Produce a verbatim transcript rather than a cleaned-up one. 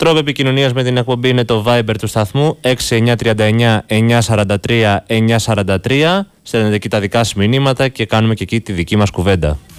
Τρόπο επικοινωνίας με την εκπομπή είναι το Viber του σταθμού έξι εννιά τριάντα εννιά εννιά σαράντα τρία εννιά σαράντα τρία. Στέλνετε εκεί τα δικά σας μηνύματα και κάνουμε και εκεί τη δική μας κουβέντα.